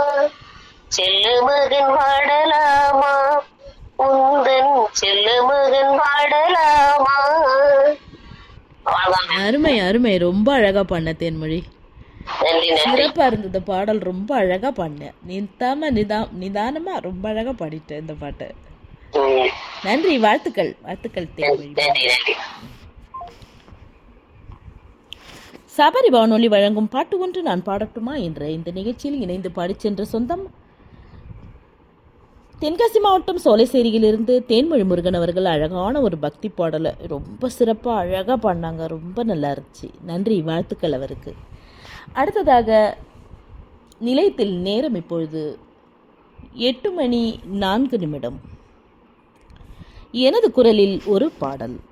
செல்ல மகன் வாடலாமா, உந்தன் செல்ல மகன் வாடலாமா. அவ்வளவுதான். அருமை அருமை, ரொம்ப அழகா பண்ண தேன்மொழி. நன்றி நன்றி. சிறப்பா இருந்தது பாடல், ரொம்ப அழகா பண்ண. நிதானமா ரொம்ப அழகா பாடிட்ட இந்த பாட்டு. நன்றி, வாழ்த்துக்கள் வாழ்த்துக்கள் தேன்மொழி. நன்றி நன்றி. சபரி வானொலி வழங்கும் பாட்டு ஒன்று நான் பாடட்டுமா என்ற இந்த நிகழ்ச்சியில் இணைந்து பாடிச் சென்ற சொந்தம் தென்காசி மாவட்டம் சோலைசேரியிலிருந்து தேன்மொழி முருகன் அவர்கள் அழகான ஒரு பக்தி பாடலை ரொம்ப சிறப்பாக அழகாக பாடினாங்க. ரொம்ப நல்லா இருந்துச்சு. நன்றி, வாழ்த்துக்கள் அவருக்கு. அடுத்ததாக நிலையத்தில் நேரம் இப்பொழுது 8:04. எனது குரலில் ஒரு பாடல்.